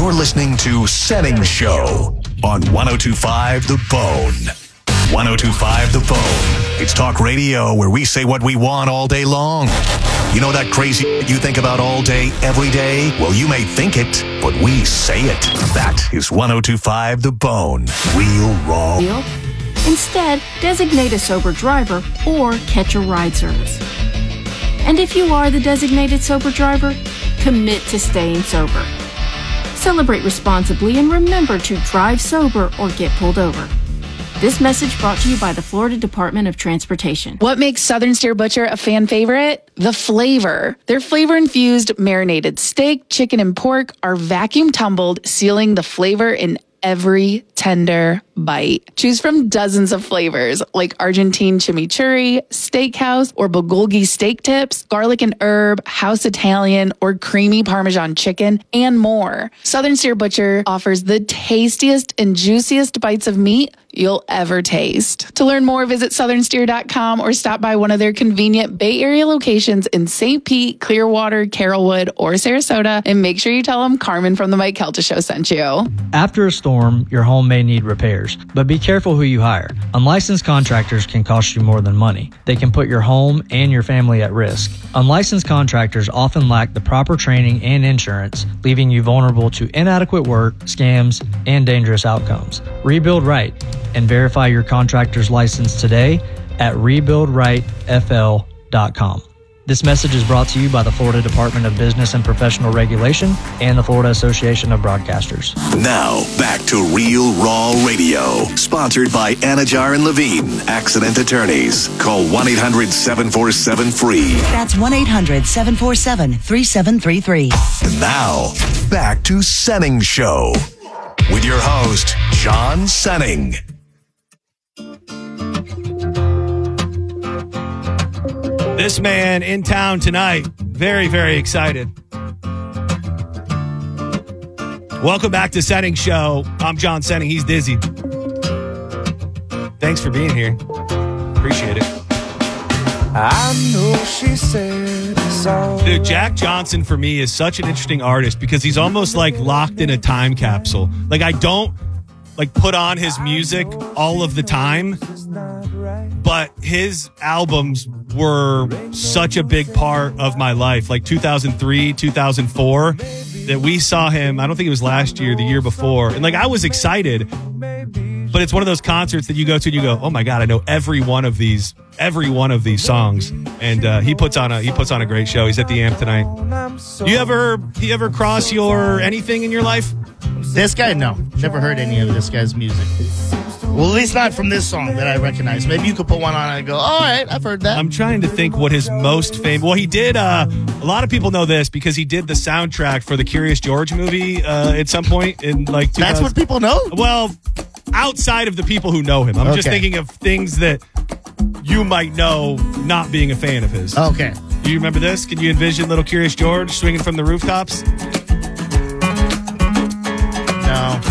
You're listening to Setting Show on 102.5 The Bone. 102.5 The Bone. It's talk radio where we say what we want all day long. You know that crazy you think about all day, every day? Well, you may think it, but we say it. That is 102.5 The Bone. Real, raw. Instead, designate a sober driver or catch a ride service. And if you are the designated sober driver, commit to staying sober. Celebrate responsibly and remember to drive sober or get pulled over. This message brought to you by the Florida Department of Transportation. What makes Southern Steer Butcher a fan favorite? The flavor. Their flavor-infused marinated steak, chicken, and pork are vacuum tumbled, sealing the flavor in every tender bite. Choose from dozens of flavors like Argentine chimichurri, steakhouse, or bulgogi steak tips, garlic and herb, house Italian, or creamy Parmesan chicken, and more. Southern Steer Butcher offers the tastiest and juiciest bites of meat you'll ever taste. To learn more, visit southernsteer.com or stop by one of their convenient Bay Area locations in St. Pete, Clearwater, Carrollwood, or Sarasota, and make sure you tell them Carmen from the Mike Kelta Show sent you. After a storm, your home may need repairs, but be careful who you hire. Unlicensed contractors can cost you more than money. They can put your home and your family at risk. Unlicensed contractors often lack the proper training and insurance, leaving you vulnerable to inadequate work, scams, and dangerous outcomes. Rebuild right and verify your contractor's license today at rebuildrightfl.com. This message is brought to you by the Florida Department of Business and Professional Regulation and the Florida Association of Broadcasters. Now, back to Real Raw Radio. Sponsored by Anajar and Levine, Accident Attorneys. Call 1-800-747-FREE. That's 1-800-747-3733. And now, back to Senning Show with your host, John Senning. This man in town tonight. Very, very excited. Welcome back to Setting Show. I'm John Senning. He's Dizzy. Thanks for being here. Appreciate it. I know she said so. Dude, Jack Johnson for me is such an interesting artist because he's almost like locked in a time capsule. Like I don't like put on his music all of the time, but his albums were such a big part of my life. Like 2003, 2004, that we saw him. I don't think it was last year, the year before. And like, I was excited, but it's one of those concerts that you go to and you go, oh my God, I know every one of these songs. And he puts on a great show. He's at the Amp tonight. Do you ever cross your anything in your life? This guy, no. Never heard any of this guy's music. Well, at least not from this song that I recognize. Maybe you could put one on and go, all right, I've heard that. I'm trying to think what his most famous... Well, he did... a lot of people know this because he did the soundtrack for the Curious George movie at some point in like 2000. That's what people know? Well, outside of the people who know him. I'm just thinking of things that you might know not being a fan of his. Okay. Do you remember this? Can you envision little Curious George swinging from the rooftops? No.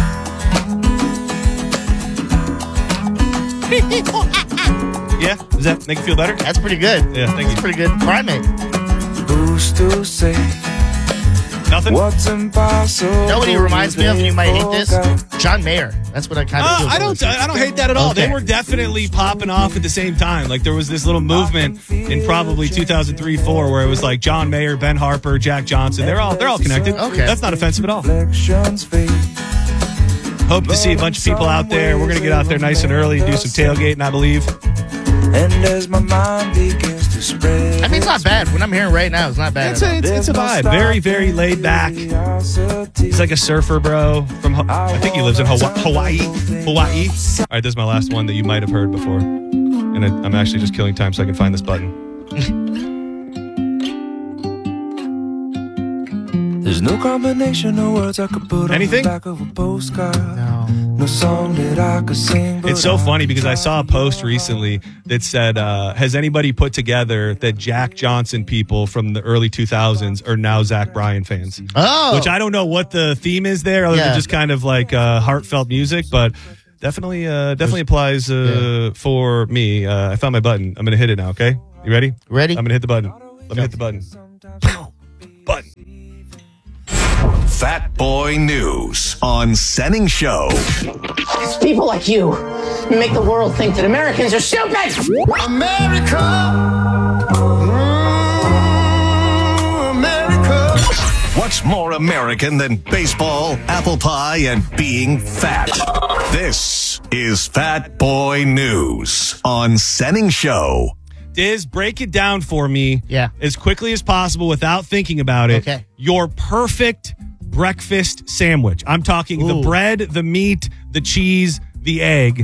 Yeah? Does that make you feel better? That's pretty good. Yeah, thank you. That's pretty good. Primate. Who's to say Nothing? what's impossible? Nobody reminds me of, and you might hate this, John Mayer. That's what I kind of feel. I don't hate that at all. Okay. They were definitely popping off at the same time. Like there was this little movement in probably 2003-4 where it was like John Mayer, Ben Harper, Jack Johnson. They're all connected. Okay. That's not offensive at all. Reflections fade. Hope to see a bunch of people out there. We're going to get out there nice and early, do some tailgating, I believe. And as my mind begins to spread, I mean, it's not bad. What I'm hearing right now is not bad. It's a vibe. Very, very laid back. He's like a surfer, bro. I think he lives in Hawaii. All right, this is my last one that you might have heard before. And I'm actually just killing time so I can find this button. there's no combination of words I could put Anything? on the back of a postcard. No. No song that I could sing. It's so funny because I saw a post recently that said, has anybody put together that Jack Johnson people from the early 2000s are now Zach Bryan fans? Oh. Which I don't know what the theme is there other than just kind of like heartfelt music, but definitely applies for me. I found my button. I'm going to hit it now, okay? You ready? Ready? I'm going to hit the button. Let me hit the button. Button. Fat Boy News on Senning Show. It's people like you who make the world think that Americans are stupid. America. What's more American than baseball, apple pie, and being fat? This is Fat Boy News on Senning Show. Diz, break it down for me as quickly as possible without thinking about it. Okay. Your perfect breakfast sandwich. I'm talking the bread, the meat, the cheese, the egg.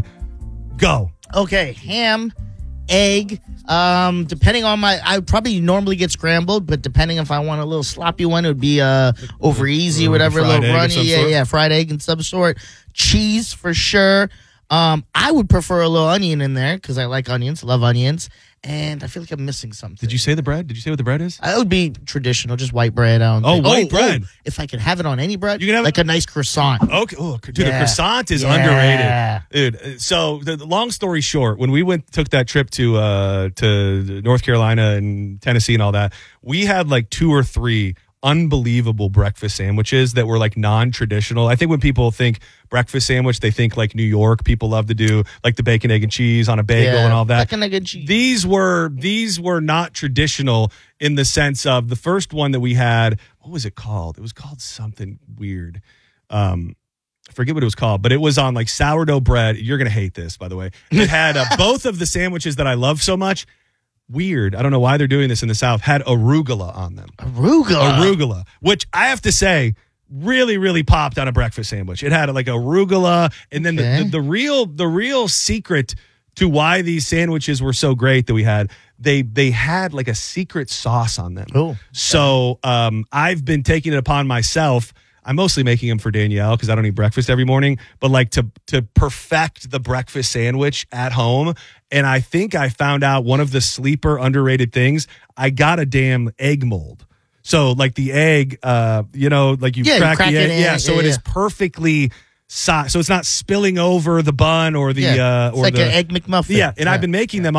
Go. Okay, ham, egg. Depending on I would probably normally get scrambled, but depending if I want a little sloppy one, it would be over easy, whatever, a little runny. Yeah, fried egg and some sort. Cheese for sure. I would prefer a little onion in there because I like onions, love onions, and I feel like I'm missing something. Did you say the bread? Did you say what the bread is? It would be traditional, just white bread. White bread. If I could have it on any bread, you can have like a nice croissant. Okay. Oh, dude, the croissant is underrated. Dude, so the long story short, when we took that trip to North Carolina and Tennessee and all that, we had like 2 or 3 unbelievable breakfast sandwiches that were like non-traditional. I think when people think breakfast sandwich, they think like New York. People love to do like the bacon, egg, and cheese on a bagel and all that. Bacon, egg, and cheese. These were not traditional in the sense of the first one that we had. What was it called? It was called something weird. I forget what it was called, but it was on like sourdough bread. You're going to hate this, by the way. It had both of the sandwiches that I love so much. Weird. I don't know why they're doing this in the South. Had arugula on them. Arugula, which I have to say really, really popped on a breakfast sandwich. It had like arugula, and then the real secret to why these sandwiches were so great that we had, they had like a secret sauce on them. Oh. So I've been taking it upon myself. I'm mostly making them for Danielle because I don't eat breakfast every morning, but like to perfect the breakfast sandwich at home. And I think I found out one of the sleeper underrated things. I got a damn egg mold. So like the egg, like you crack the egg. It is perfectly sized. So it's not spilling over the bun or the, it's like an egg McMuffin. Yeah. And I've been making them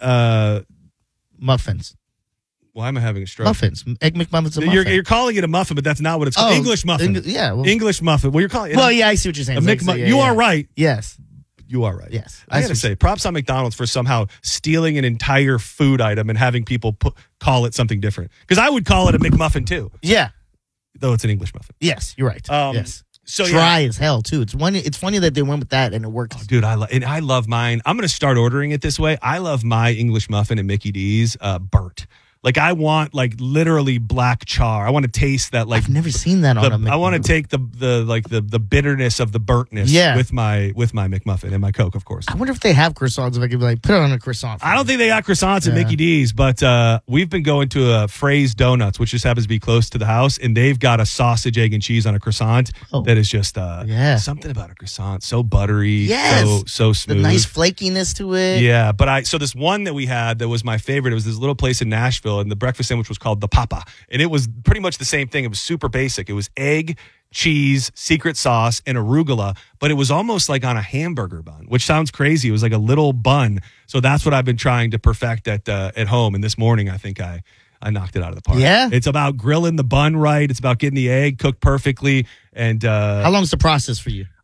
on, muffins. Why am I having a stroke? Muffins. Egg McMuffin's a muffin. You're calling it a muffin, but that's not what it's called. English muffin. English muffin. Well, you're calling it. Well, I see what you're saying. You are right. Yes. You are right. Yes. I got to say, props on McDonald's for somehow stealing an entire food item and having people call it something different. Because I would call it a McMuffin too. Yeah. Though it's an English muffin. Yes, you're right. Yes. So dry as hell too. It's funny that they went with that and it works. Oh, dude, I love mine. I'm going to start ordering it this way. I love my English muffin at Mickey D's burnt. Like I want like literally black char. I want to taste that. Like I've never seen that on a McMuffin. I want to take the bitterness of the burntness with my McMuffin and my Coke, of course. I wonder if they have croissants. If I could be like, put it on a croissant. I don't think they got croissants at Mickey D's, but we've been going to Fray's Donuts, which just happens to be close to the house, and they've got a sausage, egg, and cheese on a croissant that is just something about a croissant, so buttery, so smooth, the nice flakiness to it. Yeah, but so this one that we had that was my favorite. It was this little place in Nashville. And the breakfast sandwich was called the Papa. And it was pretty much the same thing. It was super basic. It was egg, cheese, secret sauce, and arugula. But it was almost like on a hamburger bun, which sounds crazy. It was like a little bun. So that's what I've been trying to perfect at home. And this morning, I think I knocked it out of the park. Yeah? It's about grilling the bun right. It's about getting the egg cooked perfectly. And how long's the process for you?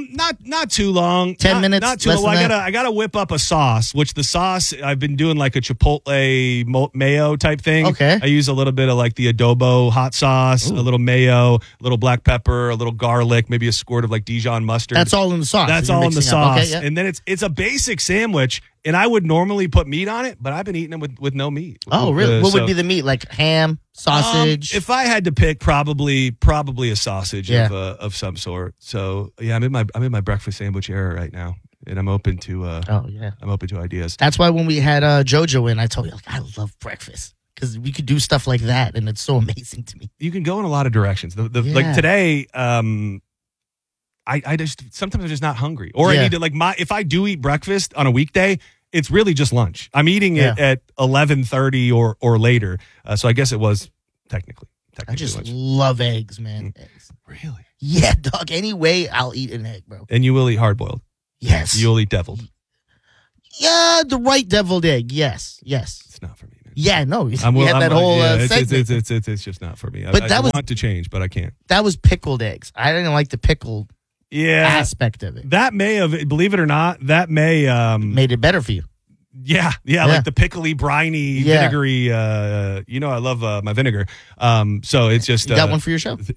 Not too long. 10 minutes. Not too long. I gotta whip up a sauce, which the sauce I've been doing like a Chipotle mayo type thing. Okay. I use a little bit of like the adobo hot sauce, a little mayo, a little black pepper, a little garlic, maybe a squirt of like Dijon mustard. That's all in the sauce. That's all in the sauce. Okay, yeah. And then it's a basic sandwich. And I would normally put meat on it, but I've been eating them with no meat. Oh, really? What would be the meat? Like ham, sausage? If I had to pick, probably a sausage of some sort. So yeah, I'm in my breakfast sandwich era right now, and I'm open to I'm open to ideas. That's why when we had JoJo in, I told you like I love breakfast because we could do stuff like that, and it's so amazing to me. You can go in a lot of directions. Like today. I just sometimes I'm just not hungry, or I need to if I do eat breakfast on a weekday, it's really just lunch. I'm eating it at 11:30 or later, so I guess it was technically I just lunch. love eggs, man. Eggs. Really? Yeah, dog. Any way, I'll eat an egg, bro. And you will eat hard boiled. Yes. You'll eat deviled. Yeah, the right deviled egg. Yes. It's not for me, man. Yeah, no. You I'm had that whole segment. It's just not for me. But I want to change, but I can't. That was pickled eggs. I didn't like the pickled aspect of it. That may have, believe it or not, that may made it better for you. Yeah, like the pickly, briny, vinegary. I love my vinegar. So it's just you got one for your show.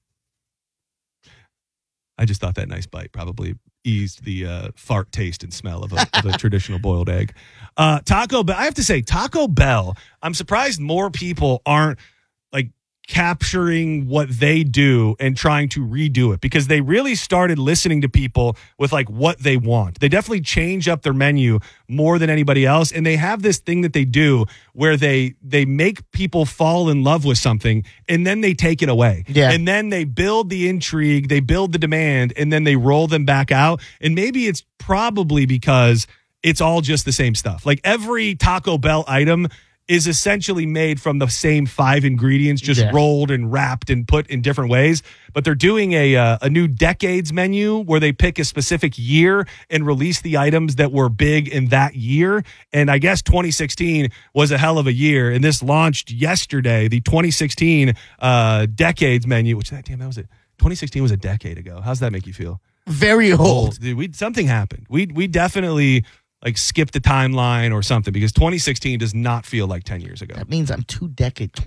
I just thought that nice bite probably eased the fart taste and smell of a traditional boiled egg. Taco Bell. I have to say, Taco Bell. I'm surprised more people aren't like capturing what they do and trying to redo it, because they really started listening to people with like what they want. They definitely change up their menu more than anybody else, and they have this thing that they do where they make people fall in love with something and then they take it away. Yeah. And then they build the intrigue, they build the demand, and then they roll them back out. And maybe it's probably because it's all just the same stuff. Like every Taco Bell item is essentially made from the same 5 ingredients, just rolled and wrapped and put in different ways. But they're doing a new decades menu where they pick a specific year and release the items that were big in that year. And I guess 2016 was a hell of a year. And this launched yesterday, the 2016 decades menu, which that was it. 2016 was a decade ago. How's that make you feel? Very old. Dude, something happened. We definitely skipped the timeline or something, because 2016 does not feel like 10 years ago. That means I'm 2 decades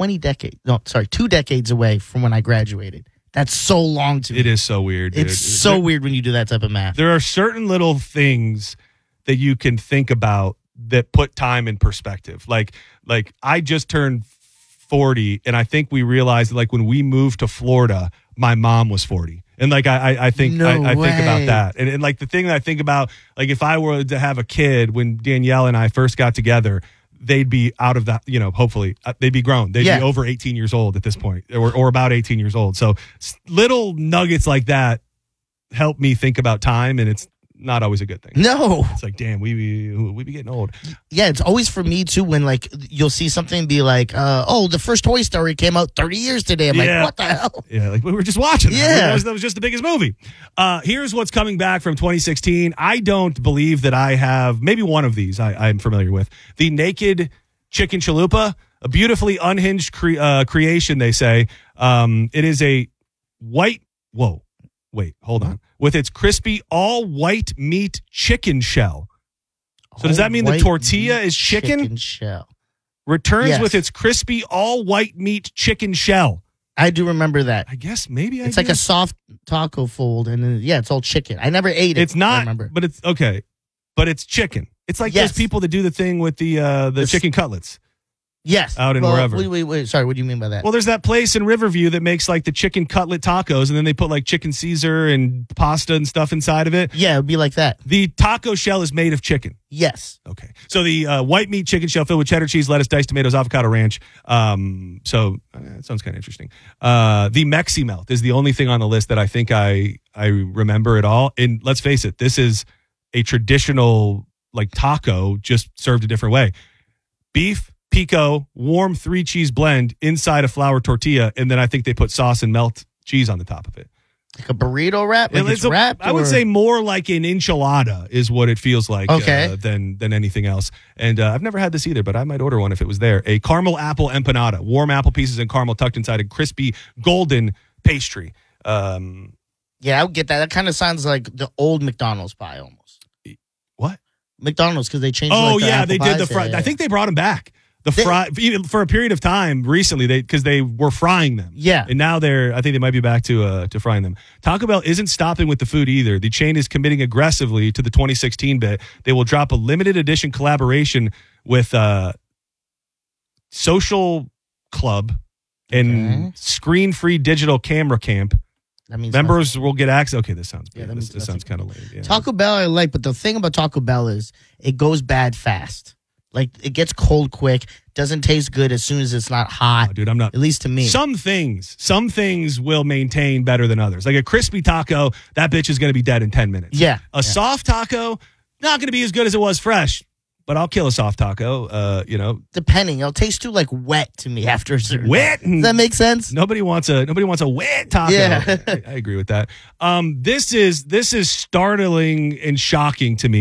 away from when I graduated. That's so long to me. It is so weird. Dude. It's so weird when you do that type of math. There are certain little things that you can think about that put time in perspective. Like I just turned 40, and I think we realized that when we moved to Florida, my mom was 40. And I think I think about that. And the thing that I think about, if I were to have a kid when Danielle and I first got together, they'd be out of that, hopefully they'd be grown. They'd be over 18 years old at this point, or about 18 years old. So little nuggets like that help me think about time, and it's not always a good thing. No. It's damn, we be getting old. Yeah, it's always for me too when you'll see something be the first Toy Story came out 30 years today. I'm like, what the hell? Yeah, we were just watching that. Yeah. That was just the biggest movie. Here's what's coming back from 2016. I don't believe that I have, maybe one of these I'm familiar with. The Naked Chicken Chalupa, a beautifully unhinged creation, they say. It is a white, wait, hold on. With its crispy all-white meat chicken shell. So does that mean the tortilla is chicken? Chicken shell. Returns with its crispy all-white meat chicken shell. I do remember that. I guess maybe it's like a soft taco fold, and then, it's all chicken. I never ate it. It's not, but it's okay. But it's chicken. It's like those people that do the thing with the chicken cutlets. Yes. Out in wherever. Wait. Sorry, what do you mean by that? Well, there's that place in Riverview that makes the chicken cutlet tacos, and then they put chicken Caesar and pasta and stuff inside of it. Yeah, it would be like that. The taco shell is made of chicken. Yes. Okay. So the white meat chicken shell filled with cheddar cheese, lettuce, diced tomatoes, avocado ranch. So that sounds kind of interesting. The Mexi Melt is the only thing on the list that I think I remember at all. And let's face it, this is a traditional taco, just served a different way. Beef, pico, warm 3-cheese blend inside a flour tortilla, and then I think they put sauce and melt cheese on the top of it. Like a burrito wrap? It's wrapped? I would say more like an enchilada is what it feels like than anything else. And I've never had this either, but I might order one if it was there. A caramel apple empanada, warm apple pieces and caramel tucked inside a crispy golden pastry. Yeah, I would get that. That kind of sounds like the old McDonald's pie almost. What? McDonald's, because they changed they did the fry. I think they brought them back. For a period of time recently, because they were frying them. Yeah. And now I think they might be back to frying them. Taco Bell isn't stopping with the food either. The chain is committing aggressively to the 2016 bit. They will drop a limited edition collaboration with Social Club and screen-free digital camera camp. That means members will get access. Okay, this sounds bad. This sounds kind of lame. Yeah. Taco Bell I like, but the thing about Taco Bell is it goes bad fast. It gets cold quick, doesn't taste good as soon as it's not hot. Oh, dude, I'm not. At least to me. Some things will maintain better than others. Like a crispy taco, that bitch is going to be dead in 10 minutes. Yeah. A soft taco, not going to be as good as it was fresh, but I'll kill a soft taco, Depending. It'll taste too like wet to me after a certain wet. Does that make sense? Nobody wants a wet taco. Yeah. I agree with that. This is startling and shocking to me.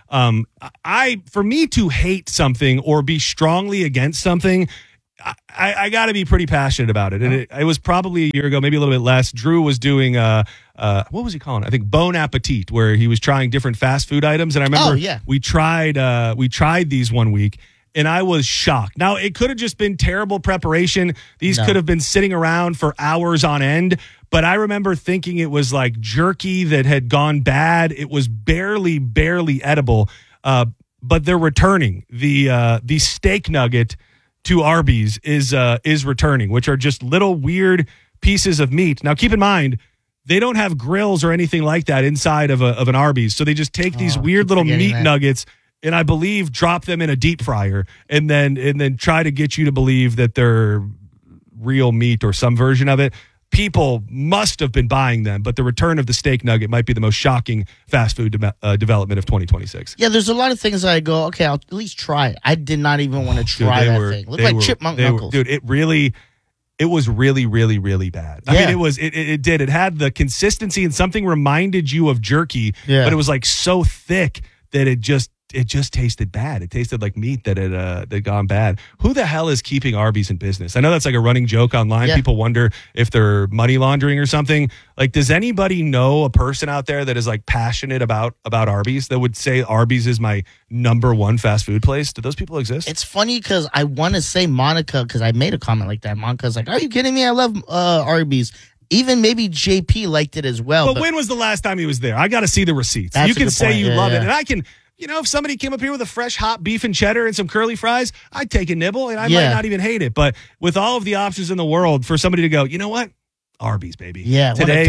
For me to hate something or be strongly against something, I got to be pretty passionate about it. And it was probably a year ago, maybe a little bit less. Drew was doing, what was he calling it? I think Bon Appetit, where he was trying different fast food items. And I remember we tried these one week, and I was shocked. Now, it could have just been terrible preparation. These could have been sitting around for hours on end. But I remember thinking it was like jerky that had gone bad. It was barely edible. But they're returning. The steak nugget to Arby's is returning, which are just little weird pieces of meat. Now, keep in mind, they don't have grills or anything like that inside of an Arby's. So they just take these weird little meat nuggets and I believe drop them in a deep fryer and then try to get you to believe that they're real meat or some version of it. People must have been buying them, but the return of the steak nugget might be the most shocking fast food development of 2026. Yeah, there's a lot of things I go, okay, I'll at least try it. I did not even want to try that thing. Looked like chipmunk knuckles. Dude, it was really, really, really bad. I mean, it had the consistency and something reminded you of jerky, but it was like so thick that it just tasted bad. It tasted like meat that had gone bad. Who the hell is keeping Arby's in business? I know that's like a running joke online. Yeah. People wonder if they're money laundering or something. Like, does anybody know a person out there that is like passionate about Arby's that would say Arby's is my number one fast food place? Do those people exist? It's funny because I want to say Monica, because I made a comment like that. Monica's like, are you kidding me? I love Arby's. Even maybe JP liked it as well. But when was the last time he was there? I got to see the receipts. You can say you love it, and I can... You know, if somebody came up here with a fresh hot beef and cheddar and some curly fries, I'd take a nibble and I might not even hate it. But with all of the options in the world, for somebody to go, you know what? Arby's, baby. Yeah, today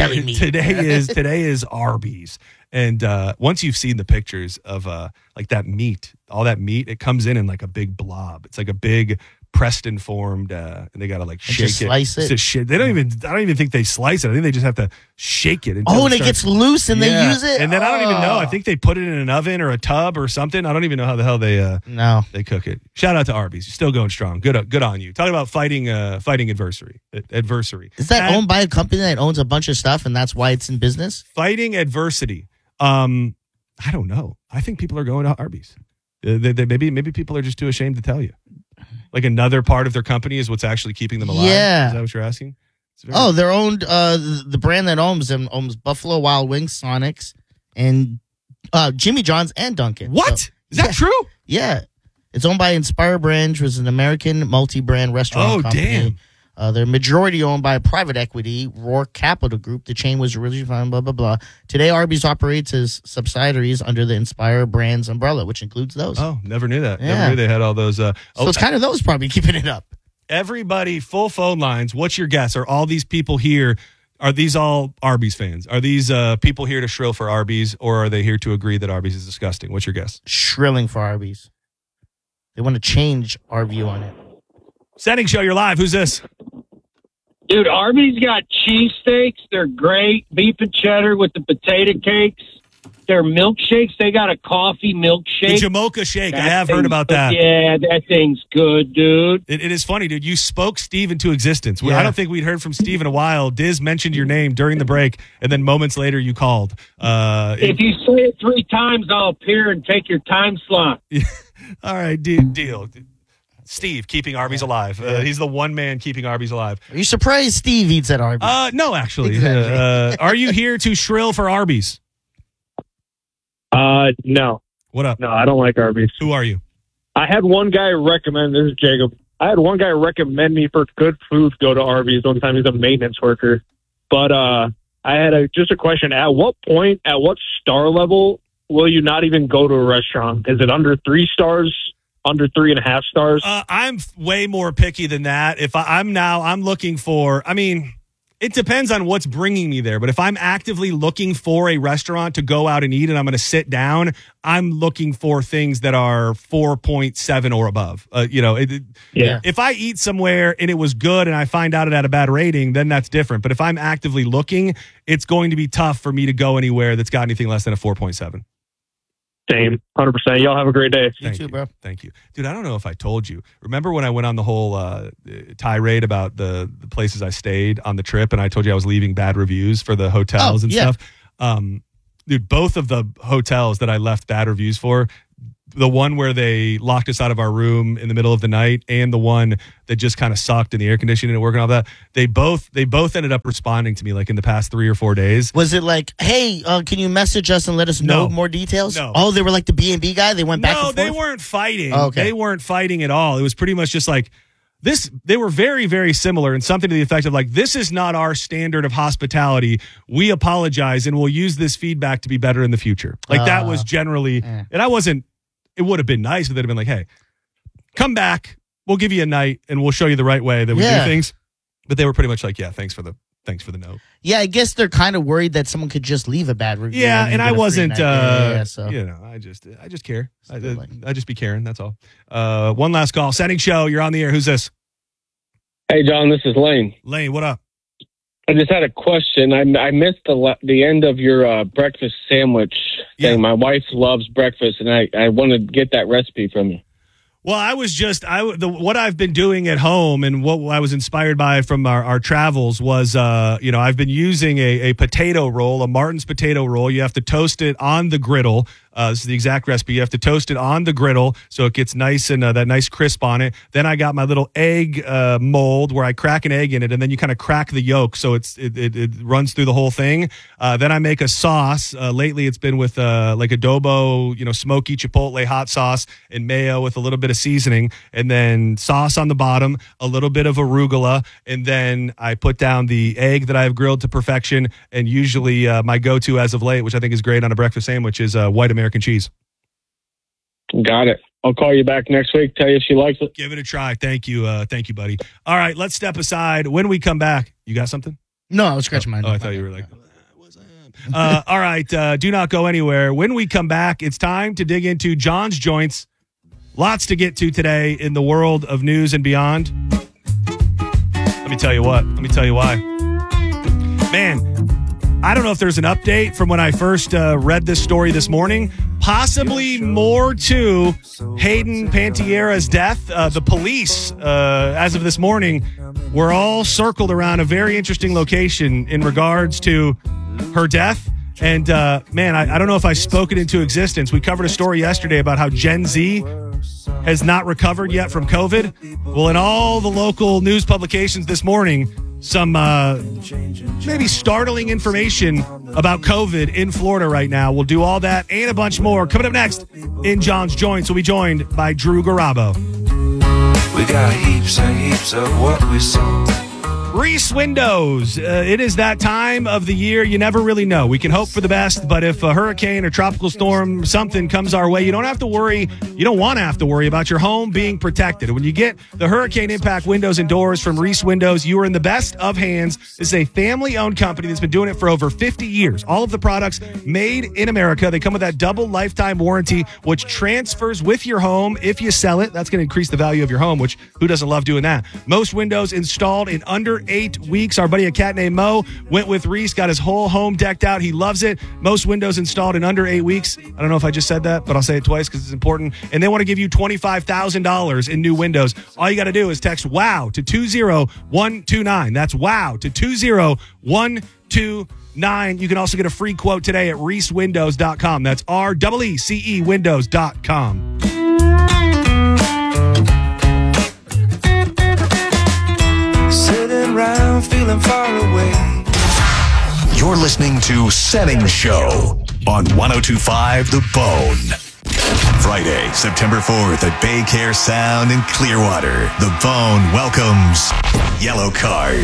is Arby's. And once you've seen the pictures of like that meat, all that meat, it comes in like a big blob. It's like a big Preston formed, and they gotta like shake it. Slice it. They don't even. I don't even think they slice it. I think they just have to shake it. And it gets loose, and they use it. And then I don't even know. I think they put it in an oven or a tub or something. I don't even know how the hell they cook it. Shout out to Arby's. You're still going strong. Good on you. Talking about fighting adversary. Is that owned by a company that owns a bunch of stuff, and that's why it's in business? Fighting adversity. I don't know. I think people are going to Arby's. Maybe people are just too ashamed to tell you. Like another part of their company is what's actually keeping them alive? Yeah. Is that what you're asking? They're owned, the brand that owns them owns Buffalo Wild Wings, Sonics, and Jimmy John's and Dunkin'. What? So, is that true? Yeah. It's owned by Inspire Brands, which is an American multi-brand restaurant company. Damn. They're majority owned by private equity, Rourke Capital Group. The chain was originally founded, blah, blah, blah. Today, Arby's operates as subsidiaries under the Inspire Brands umbrella, which includes those. Oh, never knew that. Yeah. Never knew they had all those. So it's kind of those probably keeping it up. Everybody, full phone lines. What's your guess? Are all these people here, are these all Arby's fans? Are these people here to shrill for Arby's, or are they here to agree that Arby's is disgusting? What's your guess? Shrilling for Arby's. They want to change our view on it. Setting show, you're live. Who's this? Dude, Arby's got cheesesteaks. They're great. Beef and cheddar with the potato cakes. Their milkshakes, they got a coffee milkshake. The Jamocha shake. I have heard about that. Yeah, that thing's good, dude. It is funny, dude. You spoke Steve into existence. Yeah. I don't think we'd heard from Steve in a while. Diz mentioned your name during the break, and then moments later you called. If you say it 3 times, I'll appear and take your time slot. All right, deal. Steve keeping Arby's alive. He's the one man keeping Arby's alive. Are you surprised Steve eats at Arby's? No, actually. Exactly. Are you here to shrill for Arby's? No. What up? No, I don't like Arby's. Who are you? I had one guy recommend, this is Jacob. I had one guy recommend me for good food to go to Arby's one time. He's a maintenance worker. But I had just a question. At what point, at what star level will you not even go to a restaurant? Is it under 3 stars? Under 3.5 stars? I'm way more picky than that. If I'm looking for, it depends on what's bringing me there. But if I'm actively looking for a restaurant to go out and eat and I'm going to sit down, I'm looking for things that are 4.7 or above. If I eat somewhere and it was good and I find out it had a bad rating, then that's different. But if I'm actively looking, it's going to be tough for me to go anywhere that's got anything less than a 4.7. Same, 100%. Y'all have a great day. You too, bro. Thank you. Dude, I don't know if I told you. Remember when I went on the whole tirade about the places I stayed on the trip and I told you I was leaving bad reviews for the hotels and stuff? Dude, both of the hotels that I left bad reviews for, the one where they locked us out of our room in the middle of the night and the one that just kind of sucked and the air conditioning and working all that, they both ended up responding to me like in the past 3 or 4 days. Was it like, hey, can you message us and let us know more details? No. Oh, they were like the B&B guy? They went back and forth? No, they weren't fighting. Oh, okay. They weren't fighting at all. It was pretty much just like this. They were very, very similar and something to the effect of like, this is not our standard of hospitality. We apologize and we'll use this feedback to be better in the future. Like that was generally, and I wasn't, it would have been nice if they'd have been like, hey, come back. We'll give you a night and we'll show you the right way that we do things. But they were pretty much like, yeah, thanks for the note. Yeah, I guess they're kind of worried that someone could just leave a bad review. Yeah, and I wasn't, so. you know, I just care. I just be caring. That's all. One last call. Setting show. You're on the air. Who's this? Hey, John, this is Lane. Lane, what up? I just had a question. I missed the end of your breakfast sandwich thing. My wife loves breakfast, and I want to get that recipe from you. Well, I was just what I've been doing at home and what I was inspired by from our travels was I've been using a potato roll, a Martin's potato roll. You have to toast it on the griddle. This is the exact recipe. You have to toast it on the griddle so it gets nice and that nice crisp on it. Then I got my little egg mold where I crack an egg in it, and then you kind of crack the yolk so it runs through the whole thing. Then I make a sauce. Lately, it's been with like adobo, smoky chipotle hot sauce and mayo with a little bit of seasoning, and then sauce on the bottom, a little bit of arugula, and then I put down the egg that I've grilled to perfection. And usually my go-to as of late, which I think is great on a breakfast sandwich, is white American cheese. Got it. I'll call you back next week, tell you if she likes it. Give it a try. Thank you, buddy. All right, let's step aside. When we come back, you got something? No, I was scratching my nose. Oh, I thought you were like, all right, do not go anywhere. When we come back, it's time to dig into John's Joints. Lots to get to today in the world of news and beyond. Let me tell you what. Let me tell you why. Man, I don't know if there's an update from when I first read this story this morning. Possibly more to Hayden Panettiera's death. The police, as of this morning, were all circled around a very interesting location in regards to her death. And, man, I don't know if I spoke it into existence. We covered a story yesterday about how Gen Z has not recovered yet from COVID. Well, in all the local news publications this morning, some maybe startling information about COVID in Florida right now. We'll do all that and a bunch more. Coming up next in John's Joints, we'll be joined by Drew Garabo. We got heaps and heaps of what we saw. Reese Windows. It is that time of the year. You never really know. We can hope for the best, but if a hurricane or tropical storm, something comes our way, you don't have to worry. You don't want to have to worry about your home being protected. When you get the Hurricane Impact windows and doors from Reese Windows, you are in the best of hands. This is a family-owned company that's been doing it for over 50 years. All of the products made in America. They come with that double lifetime warranty, which transfers with your home. If you sell it, that's going to increase the value of your home, which who doesn't love doing that? Most windows installed in under 8 weeks. Our buddy, a cat named Mo, went with Reese, got his whole home decked out. He loves it. Most windows installed in under 8 weeks. I don't know if I just said that, but I'll say it twice because it's important. And they want to give you $25,000 in new windows. All you got to do is text WOW to 20129. That's WOW to 20129. You can also get a free quote today at reecewindows.com. That's REECE windows.com. Around, feeling far away. You're listening to Setting Show on 102.5 The Bone. Friday, September 4th at Bay Care Sound in Clearwater. The Bone welcomes Yellow Card.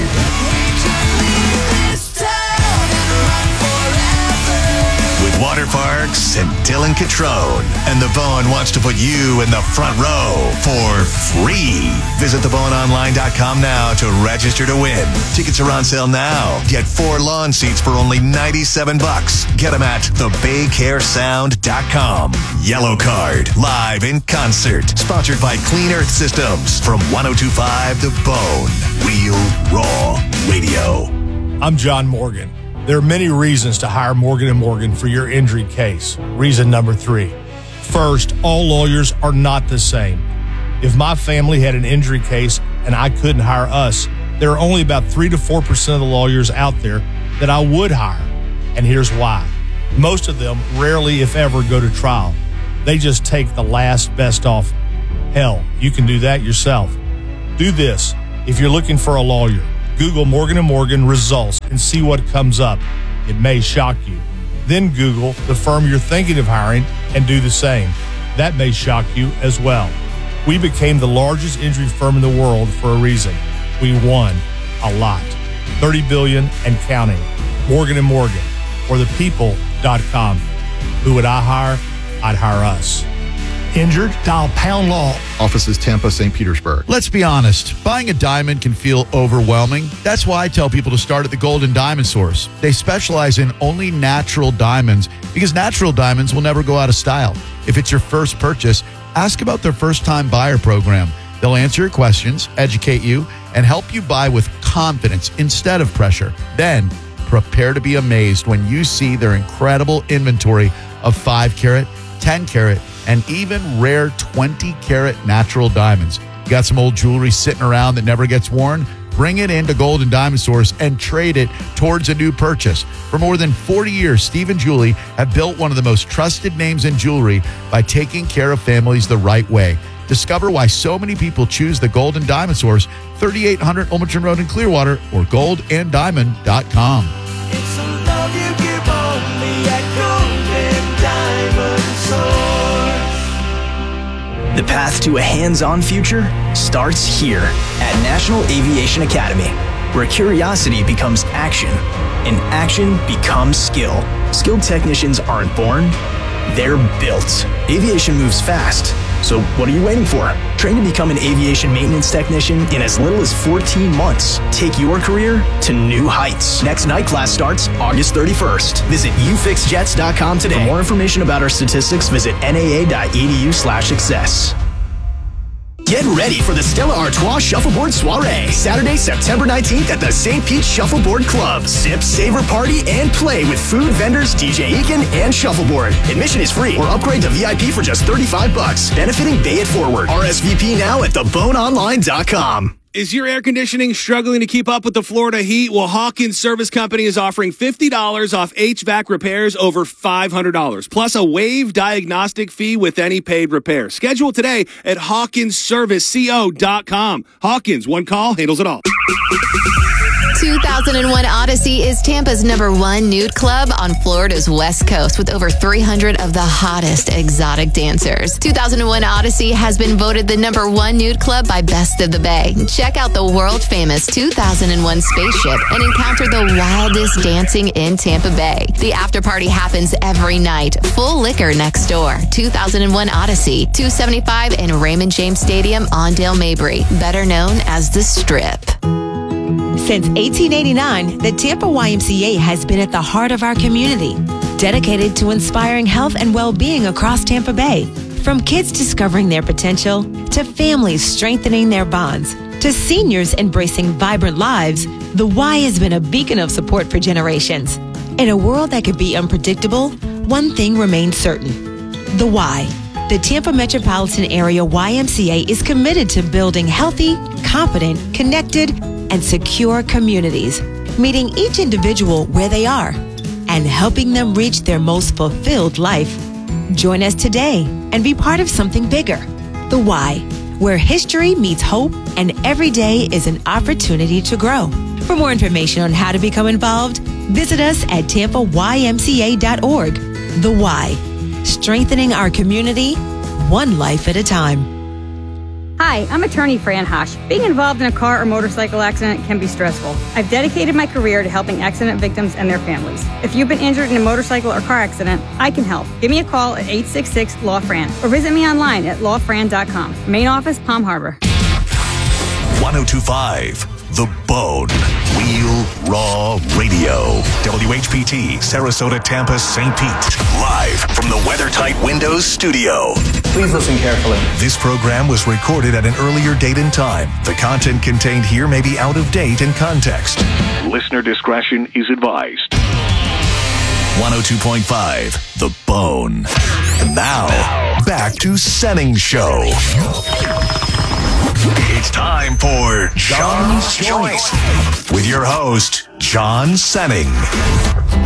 With Water Parks and Dylan Catrone. And The Bone wants to put you in the front row for free. Visit theboneonline.com now to register to win. Tickets are on sale now. Get 4 lawn seats for only $97. Get them at thebaycaresound.com. Yellow Card, live in concert. Sponsored by Clean Earth Systems from 102.5 The Bone. Real Raw Radio. I'm John Morgan. There are many reasons to hire Morgan & Morgan for your injury case. Reason number 3. First, all lawyers are not the same. If my family had an injury case and I couldn't hire us, there are only about 3 to 4% of the lawyers out there that I would hire. And here's why. Most of them rarely, if ever, go to trial. They just take the last best offer. Hell, you can do that yourself. Do this. If you're looking for a lawyer, Google Morgan & Morgan results and see what comes up. It may shock you. Then Google the firm you're thinking of hiring and do the same. That may shock you as well. We became the largest injury firm in the world for a reason. We won a lot. $30 billion and counting. Morgan & Morgan, or thepeople.com. Who would I hire? I'd hire us. Injured? Dial Pound Law. Offices Tampa, St. Petersburg. Let's be honest, buying a diamond can feel overwhelming. That's why I tell people to start at the Golden Diamond Source. They specialize in only natural diamonds because natural diamonds will never go out of style. If it's your first purchase, ask about their first-time buyer program. They'll answer your questions, educate you, and help you buy with confidence instead of pressure. Then, prepare to be amazed when you see their incredible inventory of 5-carat, 10-carat, and even rare 20-carat natural diamonds. You got some old jewelry sitting around that never gets worn? Bring it into Golden Diamond Source and trade it towards a new purchase. For more than 40 years, Steve and Julie have built one of the most trusted names in jewelry by taking care of families the right way. Discover why so many people choose the Golden Diamond Source, 3800 Olmerton Road in Clearwater, or goldanddiamond.com. It's a love you give only at Golden Diamond Source. The path to a hands-on future starts here at National Aviation Academy, where curiosity becomes action and action becomes skill. Skilled technicians aren't born, they're built. Aviation moves fast, so what are you waiting for? Train to become an aviation maintenance technician in as little as 14 months. Take your career to new heights. Next night class starts August 31st. Visit ufixjets.com today. For more information about our statistics, visit naa.edu/success. Get ready for the Stella Artois Shuffleboard Soiree, Saturday, September 19th at the St. Pete Shuffleboard Club. Sip, savor, party, and play with food vendors, DJ Eakin, and Shuffleboard. Admission is free or upgrade to VIP for just $35, benefiting Bay It Forward. RSVP now at theboneonline.com. Is your air conditioning struggling to keep up with the Florida heat? Well, Hawkins Service Company is offering $50 off HVAC repairs over $500, plus a waived diagnostic fee with any paid repair. Schedule today at HawkinsServiceCO.com. Hawkins, one call, handles it all. 2001 Odyssey is Tampa's #1 nude club on Florida's West Coast with over 300 of the hottest exotic dancers. 2001 Odyssey has been voted the #1 nude club by Best of the Bay. Check out the world-famous 2001 spaceship and encounter the wildest dancing in Tampa Bay. The after party happens every night. Full liquor next door. 2001 Odyssey, 275 in Raymond James Stadium on Dale Mabry, better known as The Strip. Since 1889, the Tampa YMCA has been at the heart of our community, dedicated to inspiring health and well-being across Tampa Bay. From kids discovering their potential, to families strengthening their bonds, to seniors embracing vibrant lives, the Y has been a beacon of support for generations. In a world that could be unpredictable, one thing remains certain: the Y. The Tampa Metropolitan Area YMCA is committed to building healthy, confident, connected, and secure communities, meeting each individual where they are and helping them reach their most fulfilled life. Join us today and be part of something bigger. The Y, where history meets hope and every day is an opportunity to grow. For more information on how to become involved, visit us at tampaymca.org. The Y, strengthening our community, one life at a time. Hi, I'm attorney Fran Hosh. Being involved in a car or motorcycle accident can be stressful. I've dedicated my career to helping accident victims and their families. If you've been injured in a motorcycle or car accident, I can help. Give me a call at 866-LAW-FRAN or visit me online at lawfran.com. Main office, Palm Harbor. 1025 The Bone. Real Raw Radio. WHPT, Sarasota, Tampa, St. Pete. Live from the WeatherTight Windows studio. Please listen carefully. This program was recorded at an earlier date and time. The content contained here may be out of date in context. Listener discretion is advised. 102.5 The Bone. And now, back to Senning Show. It's time for John's Choice with your host, John Senning.